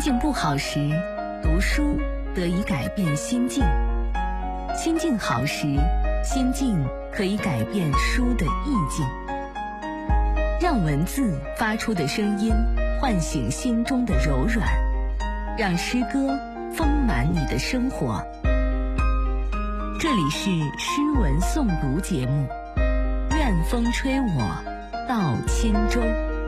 境不好时，读书得以改变心境；心境好时，心境可以改变书的意境。让文字发出的声音唤醒心中的柔软，让诗歌丰满你的生活。这里是诗文诵读节目，愿风吹我到轻舟。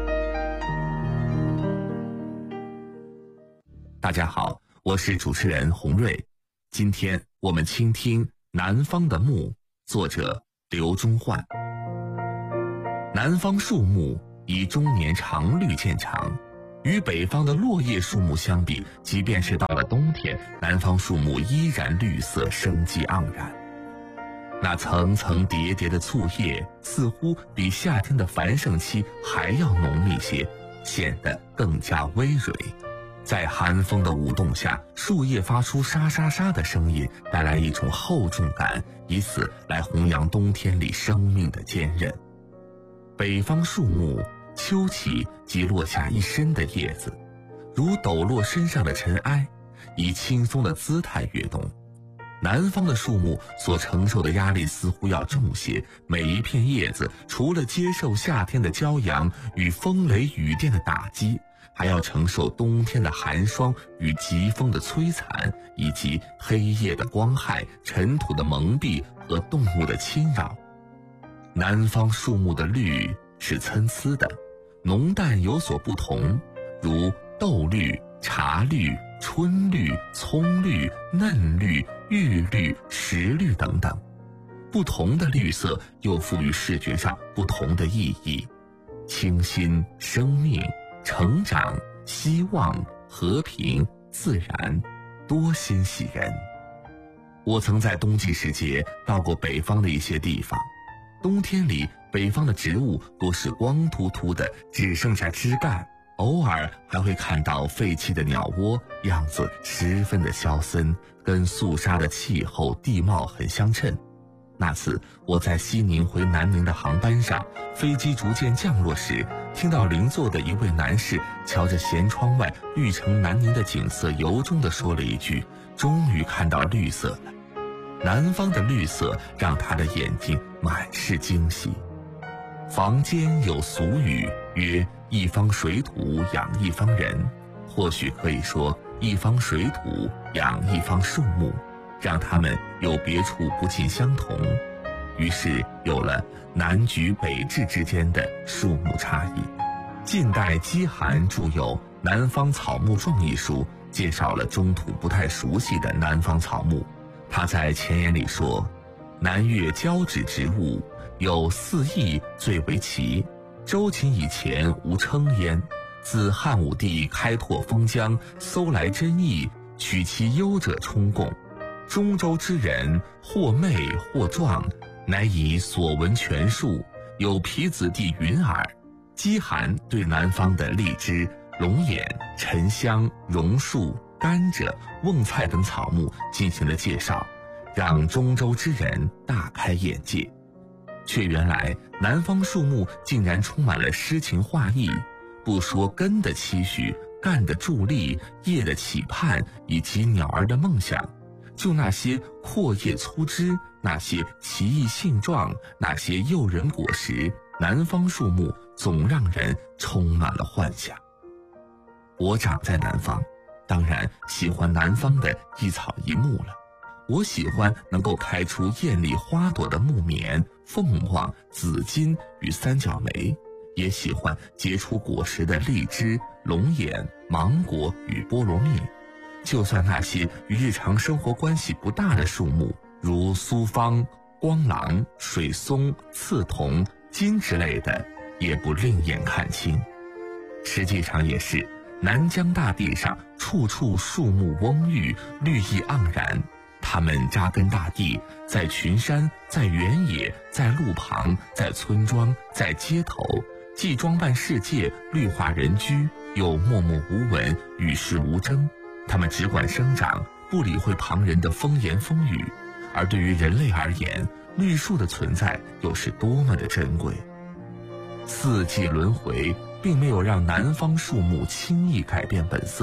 大家好，我是主持人洪瑞。今天我们倾听《南方的木》，作者刘忠焕。南方树木以终年常绿见长，与北方的落叶树木相比，即便是到了冬天，南方树木依然绿色生机盎然。那层层叠叠的簇叶似乎比夏天的繁盛期还要浓密些，显得更加葳蕤。在寒风的舞动下，树叶发出沙沙沙的声音，带来一种厚重感，以此来弘扬冬天里生命的坚韧。北方树木秋起即落下一身的叶子，如抖落身上的尘埃，以轻松的姿态跃动。南方的树木所承受的压力似乎要重些，每一片叶子除了接受夏天的骄阳与风雷雨电的打击，还要承受冬天的寒霜与疾风的摧残，以及黑夜的光害、尘土的蒙蔽和动物的侵扰。南方树木的绿是参差的，浓淡有所不同，如豆绿、茶绿、春绿、葱绿、嫩绿、玉绿、石绿等等。不同的绿色又赋予视觉上不同的意义：清新、生命、成长、希望、和平、自然，多欣喜人。我曾在冬季时节到过北方的一些地方，冬天里北方的植物多是光秃秃的，只剩下枝干，偶尔还会看到废弃的鸟窝，样子十分的萧森，跟肃杀的气候地貌很相称。那次我在西宁回南宁的航班上，飞机逐渐降落时，听到邻座的一位男士瞧着舷窗外绿城南宁的景色，由衷地说了一句：终于看到绿色了。南方的绿色让他的眼睛满是惊喜。坊间有俗语曰：一方水土养一方人，或许可以说一方水土养一方树木，让它们有别处不尽相同，于是有了南橘北枳之间的树木差异。近代姬涵著有《南方草木状》一书，介绍了中土不太熟悉的南方草木。他在前言里说：南越交趾植物有四异最为奇，周秦以前无称焉，自汉武帝开拓封疆，搜来珍异，取其优者充贡。中州之人或媚或壮，乃以所闻全述，有皮子地云耳。姬涵对南方的荔枝、龙眼、沉香、榕树、甘蔗、瓮菜等草木进行了介绍，让中州之人大开眼界。却原来南方树木竟然充满了诗情画意，不说根的期许、干的助力、叶的期盼以及鸟儿的梦想，就那些阔叶粗枝，那些奇异性状，那些诱人果实，南方树木总让人充满了幻想。我长在南方，当然喜欢南方的一草一木了。我喜欢能够开出艳丽花朵的木棉、凤凰、紫金与三角梅，也喜欢结出果实的荔枝、龙眼、芒果与菠萝蜜。就算那些与日常生活关系不大的树木，如苏芳、光廊、水松、刺桐、金之类的，也不另眼看清。实际上也是，南疆大地上处处树木蓊郁，绿意盎然。它们扎根大地，在群山，在原野，在路旁，在村庄，在街头，既装扮世界，绿化人居，又默默无闻，与世无争。它们只管生长，不理会旁人的风言风语。而对于人类而言，绿树的存在又是多么的珍贵。四季轮回并没有让南方树木轻易改变本色，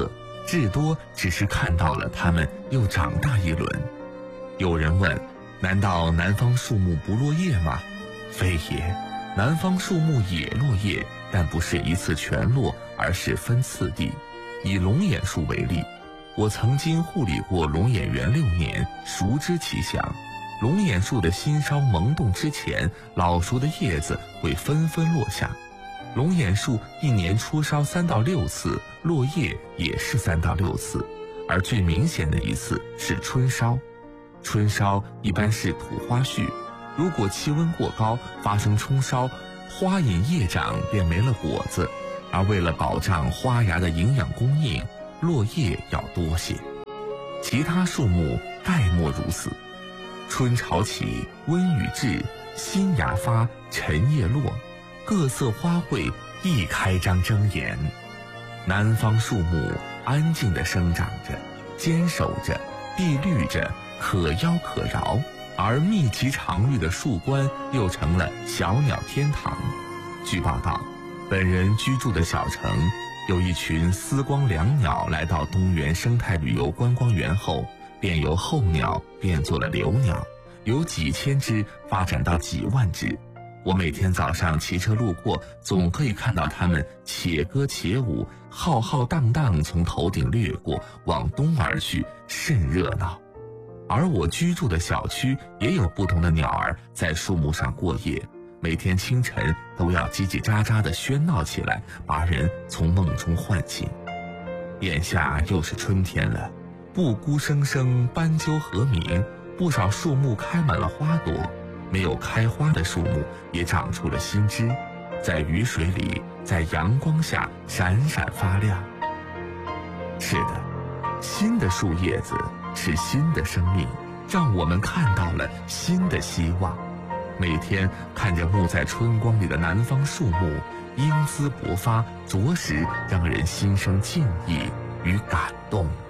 至多只是看到了它们又长大一轮。有人问，难道南方树木不落叶吗？非也，南方树木也落叶，但不是一次全落，而是分次第。以龙眼树为例，我曾经护理过龙眼园6年，熟知其详。龙眼树的新梢萌动之前，老熟的叶子会纷纷落下。龙眼树一年出梢3到6次，落叶也是3到6次，而最明显的一次是春梢。春梢一般是土花絮，如果气温过高发生冲梢，花隐叶长便没了果子，而为了保障花芽的营养供应，落叶要多些。其他树木概莫如此。春潮起，温雨至，新芽发，晨叶落，各色花卉亦开张睁眼。南方树木安静地生长着，坚守着，碧绿着，可妖可饶，而密集常绿的树冠又成了小鸟天堂。据报道，本人居住的小城有一群丝光椋鸟来到东源生态旅游观光园后，便由候鸟变作了留鸟，由几千只发展到几万只。我每天早上骑车路过，总可以看到它们且歌且舞，浩浩荡荡从头顶掠过，往东而去，甚热闹。而我居住的小区也有不同的鸟儿在树木上过夜，每天清晨都要叽叽喳喳地喧闹起来，把人从梦中唤醒。眼下又是春天了，布谷声声，斑鸠和鸣，不少树木开满了花朵，没有开花的树木也长出了新枝，在雨水里，在阳光下闪闪发亮。是的，新的树叶子是新的生命，让我们看到了新的希望。每天看着沐在春光里的南方树木，英姿勃发，着实让人心生敬意与感动。